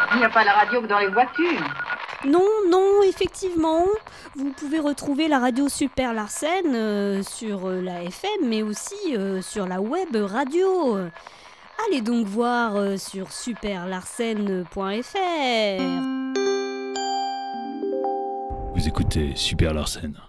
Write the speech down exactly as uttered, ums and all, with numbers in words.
Il n'y a pas la radio que dans les voitures. Non, non, effectivement. Vous pouvez retrouver la radio Super Larsen euh, sur euh, la F M, mais aussi euh, sur la web radio. Allez donc voir euh, sur super larsen point f r. Vous écoutez Super Larsen.